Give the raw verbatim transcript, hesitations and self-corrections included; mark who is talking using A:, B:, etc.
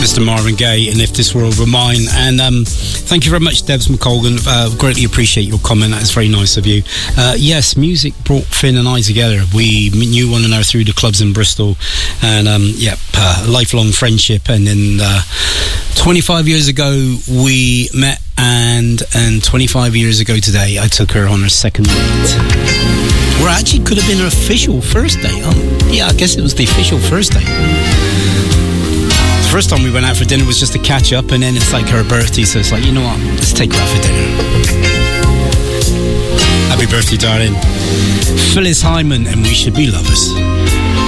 A: Mister Marvin Gaye and If This World Were Mine. And um, thank you very much, Debs McColgan. Uh, greatly appreciate your comment. That is very nice of you. Uh, yes, music brought Finn and I together. We knew one another through the clubs in Bristol, and um, yeah, uh, lifelong friendship. And then uh, twenty-five years ago we met, and and twenty-five years ago today I took her on her second date. Or actually could have been her official first date. Um, yeah, I guess it was the official first date. The first time we went out for dinner was just to catch up, and then it's like her birthday, so it's like, you know what, let's take her out for dinner. Happy birthday, darling. Phyllis Hyman and We Should Be Lovers.